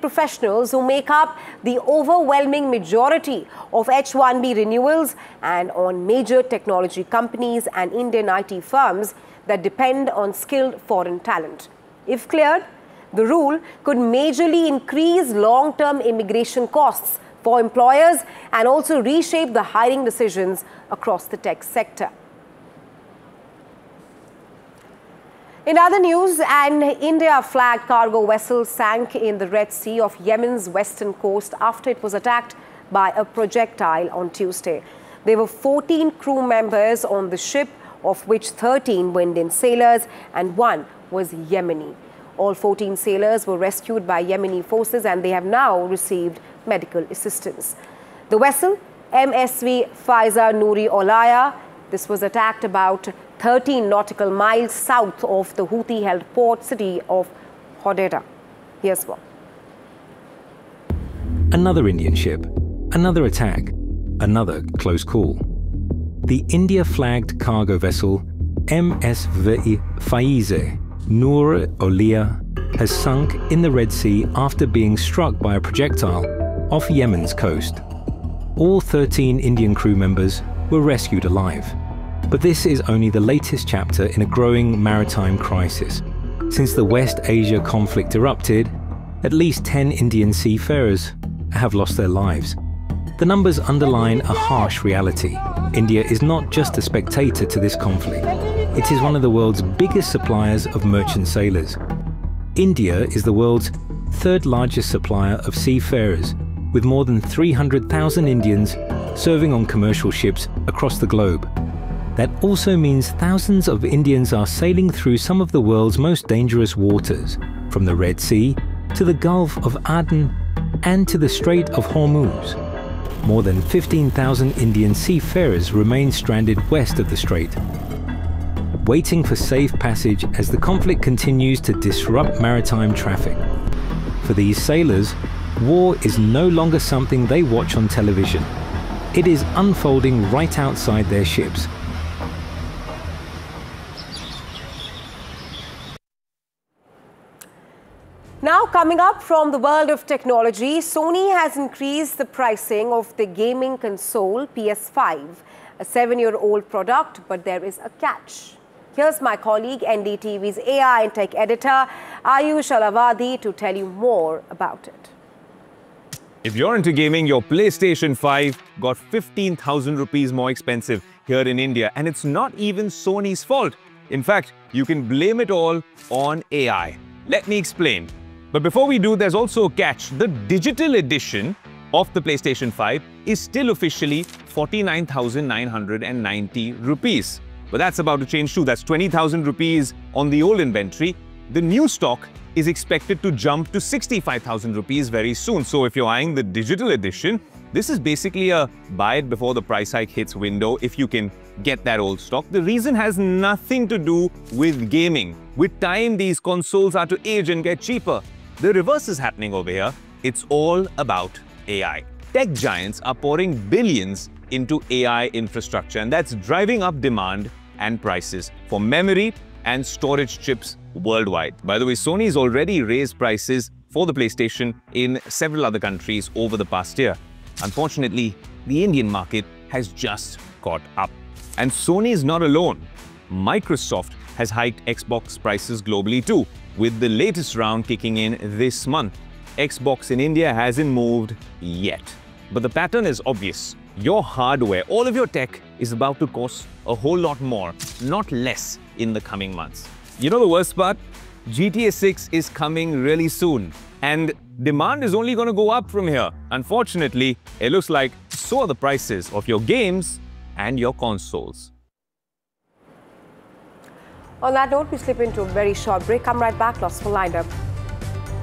professionals who make up the overwhelming majority of H-1B renewals and on major technology companies and Indian IT firms that depend on skilled foreign talent. If cleared, the rule could majorly increase long-term immigration costs for employers and also reshape the hiring decisions across the tech sector. In other news, an India-flagged cargo vessel sank in the Red Sea of Yemen's western coast after it was attacked by a projectile on Tuesday. There were 14 crew members on the ship, of which 13 were Indian sailors and one was Yemeni. All 14 sailors were rescued by Yemeni forces and they have now received medical assistance. The vessel, MSV Faiza Noori Olaya, this was attacked about 13 nautical miles south of the Houthi-held port city of Hodeidah. Here's more. Another Indian ship, another attack, another close call. The India-flagged cargo vessel MSV Faiza Noori Olaya has sunk in the Red Sea after being struck by a projectile off Yemen's coast. All 13 Indian crew members were rescued alive. But this is only the latest chapter in a growing maritime crisis. Since the West Asia conflict erupted, at least 10 Indian seafarers have lost their lives. The numbers underline a harsh reality. India is not just a spectator to this conflict. It is one of the world's biggest suppliers of merchant sailors. India is the world's third largest supplier of seafarers, with more than 300,000 Indians serving on commercial ships across the globe. That also means thousands of Indians are sailing through some of the world's most dangerous waters, from the Red Sea to the Gulf of Aden and to the Strait of Hormuz. More than 15,000 Indian seafarers remain stranded west of the strait, waiting for safe passage as the conflict continues to disrupt maritime traffic. For these sailors, war is no longer something they watch on television. It is unfolding right outside their ships. Now, coming up from the world of technology, Sony has increased the pricing of the gaming console PS5, a 7-year-old product, but there is a catch. Here's my colleague, NDTV's AI and tech editor, Ayush Alavadi, to tell you more about it. If you're into gaming, your PlayStation 5 got 15,000 rupees more expensive here in India, and it's not even Sony's fault. In fact, you can blame it all on AI. Let me explain. But before we do, there's also a catch. The digital edition of the PlayStation 5 is still officially 49,990 rupees. But that's about to change too. That's 20,000 rupees on the old inventory. The new stock is expected to jump to 65,000 rupees very soon. So if you're eyeing the digital edition, this is basically a buy it before the price hike hits window if you can get that old stock. The reason has nothing to do with gaming. With time, these consoles are to age and get cheaper. The reverse is happening over here. It's all about AI. Tech giants are pouring billions into AI infrastructure, and that's driving up demand and prices for memory and storage chips worldwide. By the way, Sony's already raised prices for the PlayStation in several other countries over the past year. Unfortunately, the Indian market has just caught up. And Sony is not alone. Microsoft has hiked Xbox prices globally too, with the latest round kicking in this month. Xbox in India hasn't moved yet. But the pattern is obvious. Your hardware, all of your tech, is about to cost a whole lot more, not less, in the coming months. You know the worst part? GTA 6 is coming really soon. And demand is only going to go up from here. Unfortunately, it looks like so are the prices of your games and your consoles. On that note, we slip into a very short break. Come right back. Lots more lined up.